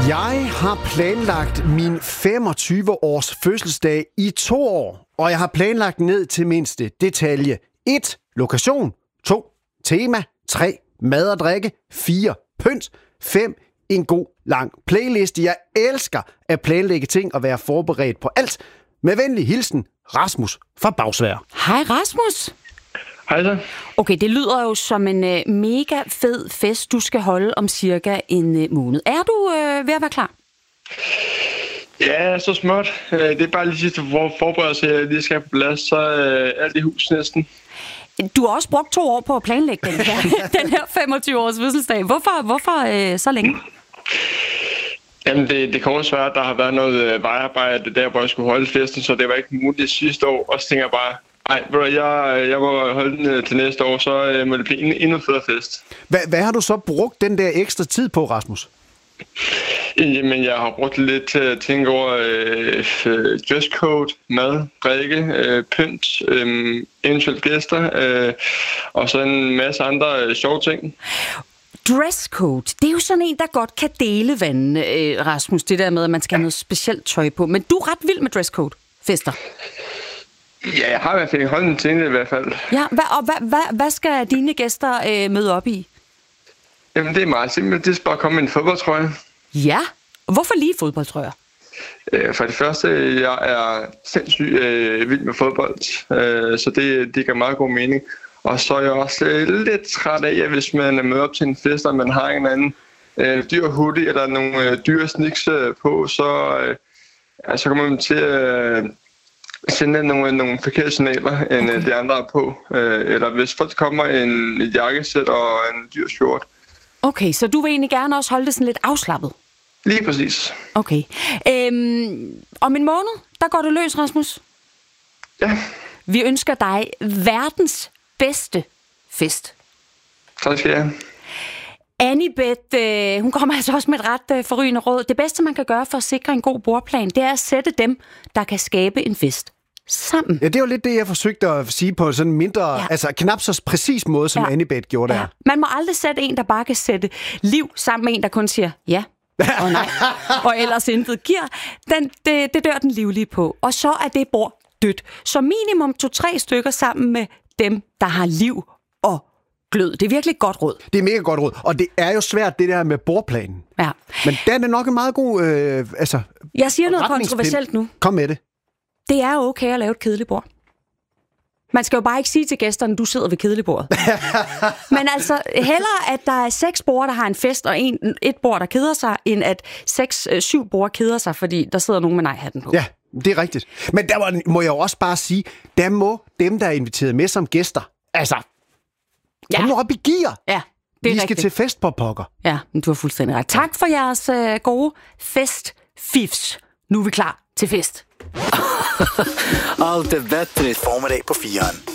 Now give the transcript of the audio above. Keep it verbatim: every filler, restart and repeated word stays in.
Jeg har planlagt min femogtyve års fødselsdag i to år, og jeg har planlagt ned til mindste detalje. et. Lokation. to. Tema. tre. Mad og drikke. fire. Pynt. fem. En god lang playliste. Jeg elsker at planlægge ting og være forberedt på alt. Med venlig hilsen, Rasmus fra Bagsværd. Hej Rasmus. Hej så. Okay, det lyder jo som en uh, mega fed fest, du skal holde om cirka en uh, måned. Er du uh, ved at være klar? Ja, så småt. Det er bare lige sidste forberedelse, jeg lige skal have på plads, så uh, alt i hus næsten. Du har også brugt to år på at planlægge den her, den her femogtyve års fødselsdag. Hvorfor, hvorfor uh, så længe? Jamen, det, det kommer svært. Der har været noget vejarbejde der, hvor jeg skulle holde festen, så det var ikke muligt sidste år. Og så tænker jeg bare, nej, jeg, jeg må holde den til næste år, så må det blive en endnu federe fest. Hvad, hvad har du så brugt den der ekstra tid på, Rasmus? Jamen, jeg har brugt lidt til at tænke over øh, dresscode, mad, drikke, øh, pynt, øh, eventuelt gæster, øh, og så en masse andre øh, sjove ting. Dresscode, det er jo sådan en, der godt kan dele vandene, øh, Rasmus, det der med, at man skal have noget specielt tøj på. Men du er ret vild med dresscode-fester. Ja, jeg har i hvert fald holdt en til det i hvert fald. Ja, hva, og hvad, hvad, hvad skal dine gæster øh, møde op i? Jamen, det er meget simpelt. Det skal bare komme med en fodboldtrøje. Ja, hvorfor lige fodboldtrøjer? Øh, for det første, jeg er sindssygt øh, vild med fodbold, øh, så det, det gør meget god mening. Og så er jeg også øh, lidt træt af, at hvis man er med op til en fest, og man har en anden øh, dyr hoodie eller nogle øh, dyre sneaks øh, på, så, øh, ja, så kommer man til at øh, sende nogle, nogle forkerte signaler, end okay. de andre er på. Øh, eller hvis folk kommer i en et jakkesæt og en dyr skjort. Okay, så du vil egentlig gerne også holde det sådan lidt afslappet? Lige præcis. Okay. Øhm, om en måned, der går det løs, Rasmus. Ja. Vi ønsker dig verdens bedste fest. Tak skal jeg have. Annibeth, øh, hun kommer altså også med et ret øh, forrygende råd. Det bedste, man kan gøre for at sikre en god bordplan, det er at sætte dem, der kan skabe en fest, sammen. Ja, det er jo lidt det, jeg forsøgte at sige på sådan en mindre, ja. altså knap så præcis måde, som ja. Annibeth gjorde der. Ja. Man må aldrig sætte en, der bare kan sætte liv sammen med en, der kun siger ja og nej, og ellers intet giver. Den, det, det dør den livlige på. Og så er det bord dødt. Så minimum to-tre stykker sammen med dem, der har liv og glød. Det er virkelig et godt råd. Det er mega godt råd. Og det er jo svært, det der med bordplanen. Ja. Men den er nok en meget god øh, altså, jeg siger noget kontroversielt nu. Kom med det. Det er okay at lave et kedeligt bord. Man skal jo bare ikke sige til gæsterne, du sidder ved kedeligbordet. Men altså, hellere at der er seks bord, der har en fest, og en, et bord, der keder sig, end at seks, øh, syv bord keder sig, fordi der sidder nogen med nej-hatten på. Ja, det er rigtigt. Men der må, må jeg jo også bare sige, der må dem, der er inviteret med som gæster, altså, ja. kom nu op i gear. Ja, det er Vi skal rigtigt. til fest på pokker. Ja, men du har fuldstændig ret. Tak for jeres øh, gode fest-fifs. Nu er vi klar til fest. Allt är bättre i formiddag på Firen.